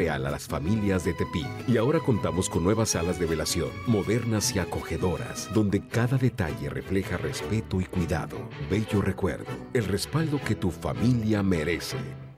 a las familias de Tepic. Y ahora contamos con nuevas salas de velación, modernas y acogedoras, donde cada detalle refleja respeto y cuidado. Bello recuerdo, el respaldo que tu familia merece.